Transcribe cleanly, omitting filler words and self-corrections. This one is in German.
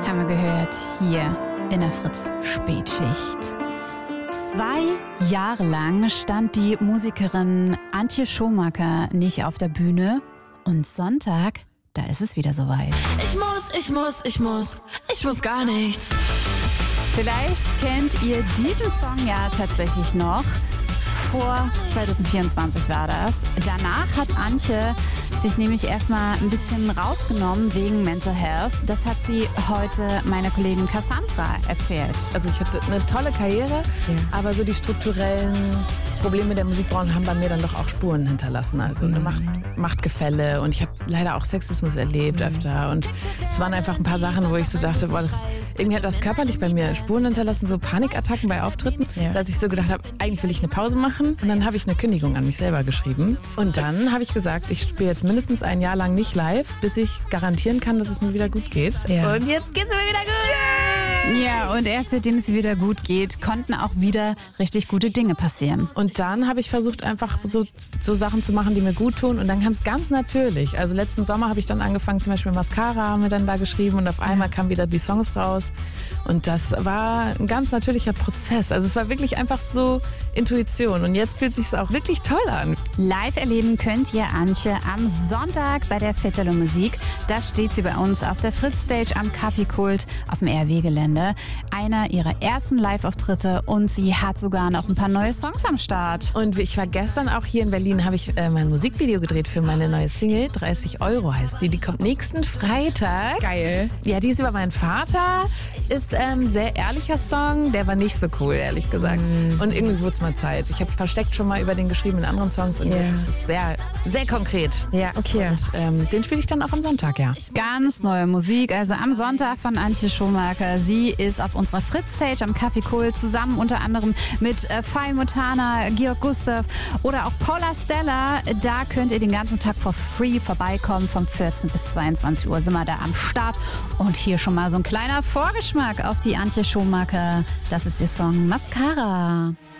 Haben wir gehört hier in der Fritz-Spätschicht. 2 Jahre lang stand die Musikerin Antje Schumacher nicht auf der Bühne und Sonntag, da ist es wieder soweit. Ich muss gar nichts. Vielleicht kennt ihr diesen Song ja tatsächlich noch. Vor 2024 war das. Danach hat Antje sich nämlich erstmal ein bisschen rausgenommen wegen Mental Health. Das hat sie heute meiner Kollegin Cassandra erzählt. Also ich hatte eine tolle Karriere, aber so die strukturellen Probleme der Musikbranche haben bei mir dann doch auch Spuren hinterlassen. Also eine Machtgefälle und ich habe leider auch Sexismus erlebt öfter. Und es waren einfach ein paar Sachen, wo ich so dachte, irgendwie hat das körperlich bei mir Spuren hinterlassen, so Panikattacken bei Auftritten, dass ich so gedacht habe, eigentlich will ich eine Pause machen. Und dann habe ich eine Kündigung an mich selber geschrieben. Und dann habe ich gesagt, ich spiele jetzt mindestens ein Jahr lang nicht live, bis ich garantieren kann, dass es mir wieder gut geht. Ja. Und jetzt geht's mir wieder gut. Ja, und erst seitdem es wieder gut geht, konnten auch wieder richtig gute Dinge passieren. Und dann habe ich versucht, einfach so Sachen zu machen, die mir gut tun. Und dann kam es ganz natürlich. Also letzten Sommer habe ich dann angefangen, zum Beispiel Mascara haben wir dann da geschrieben. Und auf einmal kamen wieder die Songs raus. Und das war ein ganz natürlicher Prozess. Also es war wirklich einfach so Intuition. Und jetzt fühlt es sich auch wirklich toll an. Live erleben könnt ihr Antje am Sonntag bei der Fetterlo Musik. Da steht sie bei uns auf der Fritz-Stage am Kaffeekult auf dem RW-Gelände. Einer ihrer ersten Live-Auftritte und sie hat sogar noch ein paar neue Songs am Start. Und ich war gestern auch hier in Berlin, habe ich mein Musikvideo gedreht für meine neue Single. 30 € heißt die. Die kommt nächsten Freitag. Geil. Ja, die ist über meinen Vater. Ist ein sehr ehrlicher Song. Der war nicht so cool, ehrlich gesagt. Und irgendwie wurde es mal Zeit. Ich habe versteckt schon mal über den geschrieben in anderen Songs und jetzt ist es sehr, sehr konkret. Ja, okay. Und den spiele ich dann auch am Sonntag, ja. Ganz neue Musik, also am Sonntag von Antje Schumacher. Sie ist auf unserer Fritz-Stage am Kaffeekult zusammen unter anderem mit Fay Montana, Georg Gustav oder auch Paula Stella. Da könnt ihr den ganzen Tag for free vorbeikommen. Von 14 bis 22 Uhr sind wir da am Start. Und hier schon mal so ein kleiner Vorgeschmack auf die Antje Schumacher. Das ist ihr Song Mascara.